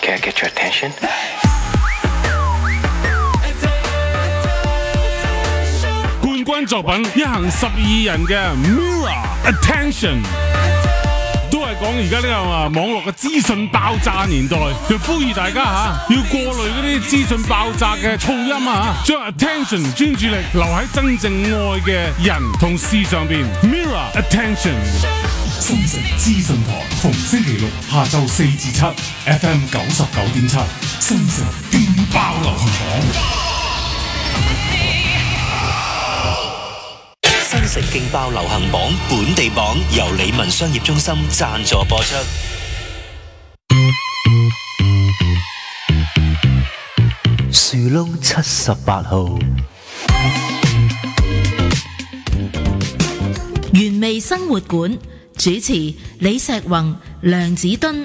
Okay, I get your attention. 冠軍作品一行12人嘅 Mirror Attention， 都係講而家呢個網絡嘅資訊爆炸年代，就呼籲大家要過濾嗰啲資訊爆炸嘅噪音將 attention 專注力留喺真正愛嘅人同事上邊。Mirror Attention， 新城資訊台逢星期六下晝4至7 FM 99.7，新城勁爆流行榜。 新城勁爆流行榜本地榜由理文商業中心贊助播出。樹窿78號， 原味生活館主持李石宏、梁子敦。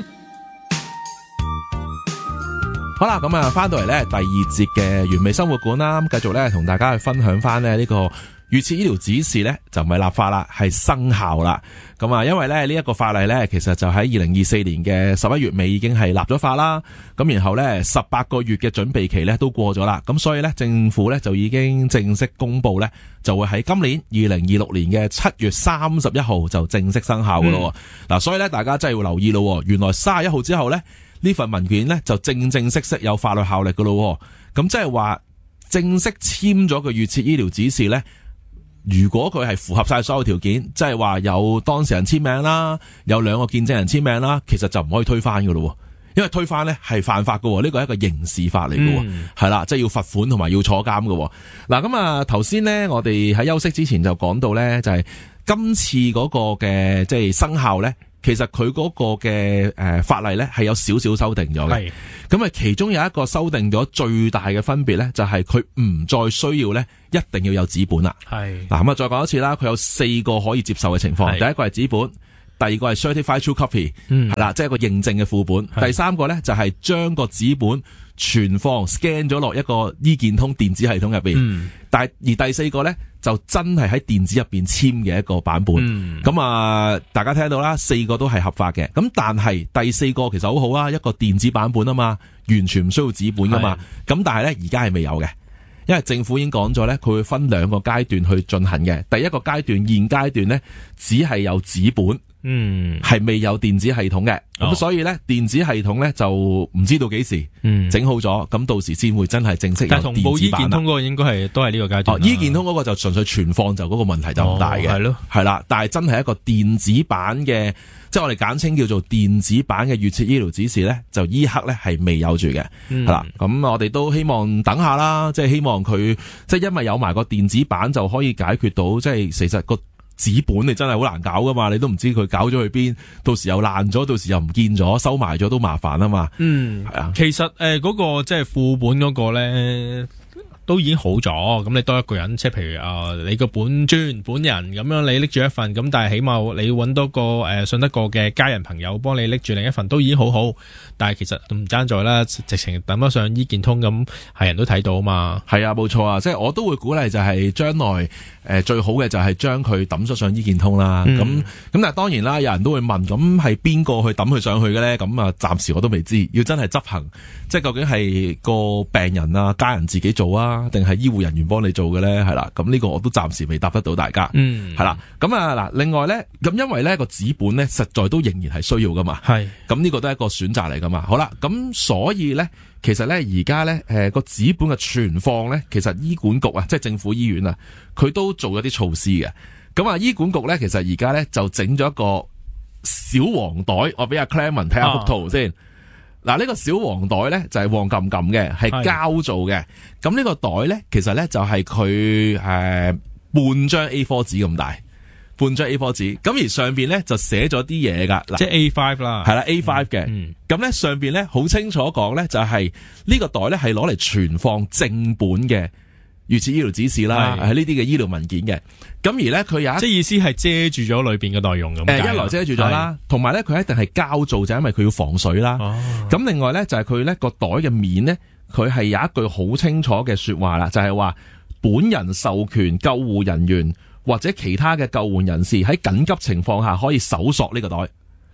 好啦，咁翻到嚟咧第二節嘅原味生活館啦，咁繼續咧同大家去分享翻咧呢個預設醫療指示咧就唔係立法啦，係生效啦。咁因為咧呢一個法例咧，其實就喺2024年嘅11月尾已經係立咗法啦。咁然後咧18個月嘅準備期咧都過咗啦。咁所以咧政府咧就已經正式公布咧，就會喺今年2026年嘅7月31號就正式生效噶咯。嗱，所以咧大家真係要留意咯。原來31號之後咧呢份文件咧就正式有法律效力噶咯。咁即係話正式簽咗個預設醫療指示咧。如果佢係符合晒所有條件，即係話有當事人簽名啦，有2個見證人簽名啦，其實就唔可以推翻噶咯，因為推翻咧係犯法噶，呢個係一個刑事法嚟噶，係啦，即係要罰款同埋要坐監噶。嗱，咁頭先咧，我哋喺休息之前就講到咧，就係今次嗰個嘅即係生效咧。其實佢嗰個嘅法例咧係有少少修訂咗嘅，咁其中有一個修訂咗最大嘅分別咧，就係佢唔再需要咧一定要有紙本啦。係嗱，咁再講一次啦，佢有4個可以接受嘅情況，第一個係紙本，第二個係 certified true copy，係啦，即係一個認證嘅副本，第三個咧就係將個紙本存放 scan 咗落一個醫健通電子系統入邊，而第4個咧就真係喺電子入邊簽嘅一個版本。咁大家聽到啦，4個都係合法嘅。咁但係第4個其實好好啦，一個電子版本啊嘛，完全唔需要紙本噶嘛。咁但係咧而家係未有嘅，因為政府已經講咗咧，佢會分2個階段去進行嘅。第一個階段現階段咧只係有紙本。係未有電子系統嘅，咁所以咧電子系統咧就唔知道幾時整好咗，咁到時先會真係正式有電子版啦。但係同步醫健通嗰個應該係都係呢個階段。醫健通嗰個就純粹存放，就嗰個問題就唔大嘅，係咯，係啦。但係真係一個電子版嘅，即係我哋簡稱叫做電子版嘅預設醫療指示咧，就依刻咧係未有住嘅，係啦。咁我哋都希望等下啦，即係希望佢即係因為有埋個電子版就可以解決到，即係其實個紙本你真係好難搞噶嘛，你都唔知佢搞咗去邊，到時又爛咗，到時又唔見咗，收埋咗都麻煩啊嘛。係啊，其實嗰個即係副本嗰個咧都已經好咗，咁你多一個人，即係譬如你個本人咁樣，你拎住一份，咁但係起碼你揾多個信得過嘅家人朋友幫你拎住另一份，都已經好好。但係其實唔爭在啦，直情等得上醫健通咁，係人都睇到啊嘛。係啊，冇錯啊，即係我都會鼓勵就係將來最好嘅就係將佢抌咗上醫健通啦。咁但係當然啦，有人都會問，咁係邊個去抌佢上去嘅咧？咁暫時我都未知，要真係執行，即係究竟係個病人啊家人自己做啊，定係醫護人員幫你做嘅咧？係啦，咁呢個我都暫時未答得到大家。係啦，咁嗱，另外咧，咁因為咧個紙本咧實在都仍然係需要噶嘛。係，咁呢個都係一個選擇嚟噶嘛。好啦，咁所以咧，其實咧而家咧個紙本嘅存放咧，其實醫管局啊，即係政府醫院啊，佢都做咗啲措施嘅。咁醫管局咧，其實而家咧就整咗一個小黃袋，我俾阿 Clement 睇下幅圖先。嗱，呢個小黃袋咧就係黃冚冚嘅，係膠做嘅。咁呢個袋咧，其實咧就係佢半張 A4 紙咁大，半張 A4 紙。咁而上邊咧就寫咗啲嘢噶，即係 A5 啦，係啦 A5 嘅。咁咧上邊咧好清楚講咧，就係呢個袋咧係攞嚟存放正本嘅預設醫療指示啦，係呢啲嘅醫療文件嘅。咁而咧佢有即係意思係遮住咗裏邊嘅內容咁。一來遮住咗啦，同埋咧佢一定係膠做，就因為佢要防水啦。咁另外咧就係佢咧個袋嘅面咧，佢係有一句好清楚嘅說話啦，就係話本人授權救護人員或者其他嘅救援人士喺緊急情況下可以搜索呢個袋。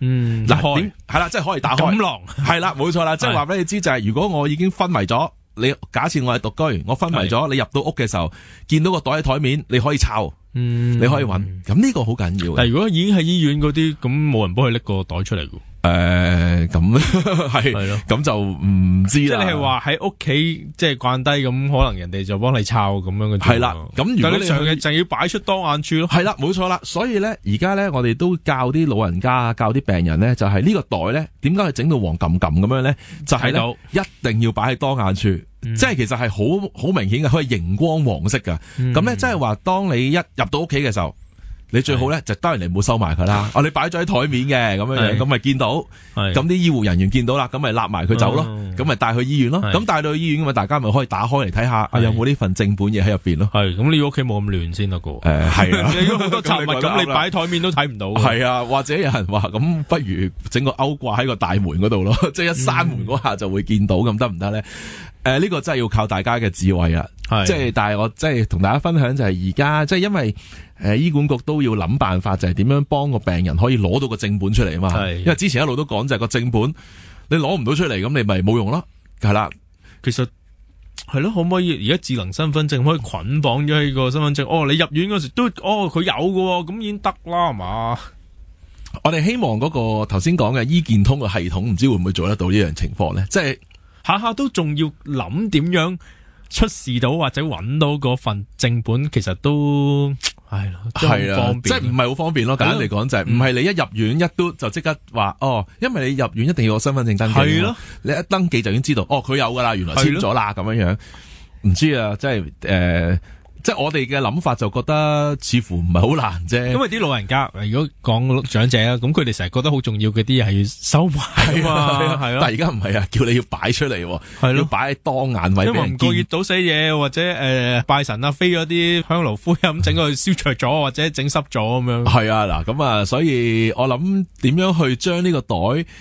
嗱，點係啦，即係可以打開。 錦囊係啦，冇錯啦，即係話俾你知就係，如果我已經昏迷咗，你假設我係獨居，我昏迷咗，你入到屋嘅時候，見到個袋喺台面，你可以抄。你可以揾，咁呢個好緊要。 但係如果已經喺醫院嗰啲，咁冇人幫佢拎個袋出嚟嘅。 咁係咯， 咁就唔知啦。 即係你係話喺屋企即係慣低咁，可能人哋就幫你抄咁樣嘅。 係啦，咁如果你上嘅就要擺出當眼處咯。 係啦，冇錯啦。所以咧，而家咧，我哋都教啲老人家啊，教啲病人咧，就係呢個袋咧，點解佢整到黃冚冚咁樣咧？就係咧，一定要擺喺當眼處。即係其實係好明顯嘅，佢係熒光黃色噶。咁咧，即係話當你一入到屋企嘅時候，你最好咧就當然你唔好收埋佢啦。你擺咗喺台面嘅咁樣樣，咁咪見到，咁啲醫護人員見到啦，咁咪立埋佢走咯，咁咪帶去醫院咯。咁帶到去醫院咁咪大家咪可以打開嚟睇下，有冇呢份正本嘢喺入邊咯。 係咁，你屋企冇咁亂先得噶。 係啊， 如果好多雜物咁，你擺喺台面都睇唔到。 係啊，或者有人話咁，不如整個勾掛喺個大門嗰度咯，即係一閂門嗰下就會見到，咁得唔得咧？呢個真係要靠大家嘅智慧啦，即係但係我即係同大家分享就係而家即係因為醫管局都要諗辦法，就係點樣幫個病人可以攞到個正本出嚟啊嘛。因為之前一路都講就係個正本你攞唔到出嚟，咁你咪冇用咯。係啦， 其實係咯，可唔可以而家智能身份證可以捆綁咗喺個身份證？你入院嗰時都佢有嘅，咁已經得啦係嘛？ 我哋希望嗰個頭先講嘅醫健通嘅系統，唔知會唔會做得到呢樣情況咧？即係。 下下都仲要諗點樣出示到或者揾到嗰份正本，其實都係咯，係啦，方便， 即係唔係好方便咯。簡單嚟講就係唔係你一入院一都就即刻話因為你入院一定要有身份證登記，係咯，你一登記就已經知道佢有噶啦，原來簽咗啦咁樣樣。唔知啊，即係即係我哋嘅諗法就覺得似乎唔係好難啫。因為啲老人家如果講長者啊，咁佢哋成日覺得好重要嘅啲嘢係要收埋啊嘛，係咯。 但係而家唔係啊，叫你要擺出嚟，係要擺喺當眼位俾人見。因為唔過熱倒死嘢，或者拜神啊，飛咗啲香爐灰咁整佢燒灼咗，或者整濕咗咁樣。 係啊，嗱咁啊，所以我諗點樣去將呢個袋